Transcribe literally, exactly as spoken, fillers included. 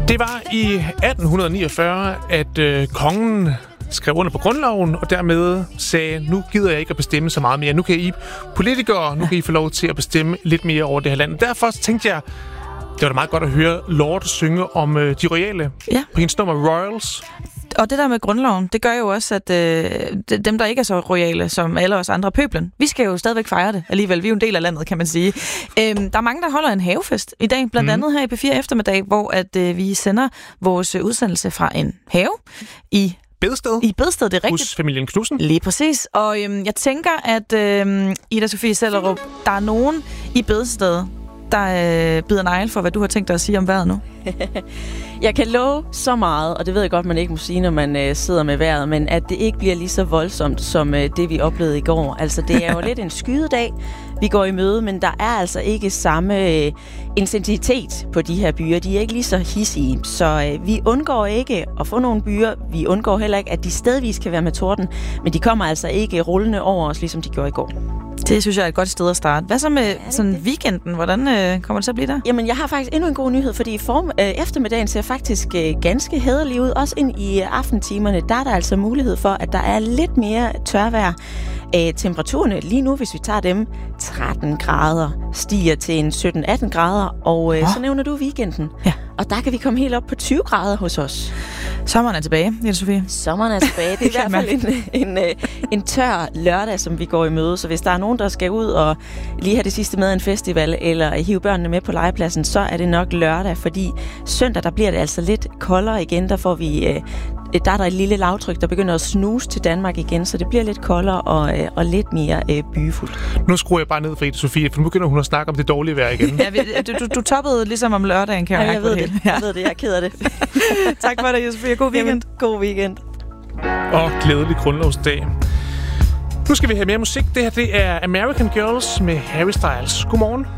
Det var i atten niogfyrre, at øh, kongen skrev under på grundloven, og dermed sagde, nu gider jeg ikke at bestemme så meget mere. Nu kan I politikere, nu kan I få lov til at bestemme lidt mere over det her land. Derfor tænkte jeg, det var da meget godt at høre Lorde synge om øh, de royale ja. på hendes nummer Royals. Og det der med grundloven, det gør jo også, at øh, dem, der ikke er så royale som alle os andre pøblen, vi skal jo stadigvæk fejre det alligevel. Vi er jo en del af landet, kan man sige. Øhm, der er mange, der holder en havefest i dag, blandt andet her i P fire eftermiddag, hvor at, øh, vi sender vores udsendelse fra en have i Bedsted. I Bedsted, det er rigtigt. Hos familien Knudsen. Lige præcis. Og øhm, jeg tænker, at øh, Ida Sofie Sellerup, der er nogen i Bedsted, der øh, bider negl for, hvad du har tænkt dig at sige om vejret nu. Jeg kan love så meget, og det ved jeg godt, man ikke må sige, når man øh, sidder med vejret, men at det ikke bliver lige så voldsomt, som øh, det, vi oplevede i går. Altså, det er jo lidt en skydedag, vi går i møde, men der er altså ikke samme øh, intensitet på de her byer. De er ikke lige så hidsige, så øh, vi undgår ikke at få nogle byer. Vi undgår heller ikke, at de stedvis kan være med torden, men de kommer altså ikke rullende over os, ligesom de gjorde i går. Det synes jeg er et godt sted at starte. Hvad så med ja, sådan weekenden? Hvordan øh, kommer det så at blive der? Jamen, jeg har faktisk endnu en god nyhed, fordi i form, øh, eftermiddagen ser faktisk øh, ganske hæderlig ud. Også ind i øh, aftentimerne, der er der altså mulighed for, at der er lidt mere tørvejr. Æh, temperaturerne lige nu, hvis vi tager dem, tretten grader, stiger til en sytten atten grader, og øh, oh. så nævner du weekenden. Ja. Og der kan vi komme helt op på tyve grader hos os. Sommeren er tilbage, Ida Sofie. Sommeren er tilbage. Det er i hvert fald en, en, en, en tør lørdag, som vi går i møde. Så hvis der er nogen, der skal ud og lige have det sidste med en festival, eller hive børnene med på legepladsen, så er det nok lørdag, fordi søndag, der bliver det altså lidt koldere igen. Der får vi... Øh, Der er der et lille lavtryk, der begynder at snuse til Danmark igen, så det bliver lidt koldere og, og lidt mere øh, byfuldt. Nu skruer jeg bare ned for Ida Sofie, for nu begynder hun at snakke om det dårlige vejr igen. Ja, du, du, du toppede ligesom om lørdagen, kan jeg ja, jeg ved det. det. Ja. Jeg ved det, jeg er ked af det. Tak for det, Ida Sofie. God weekend. Jamen, god weekend. Og glædelig grundlovsdag. Nu skal vi have mere musik. Det her, det er American Girls med Harry Styles. Godmorgen.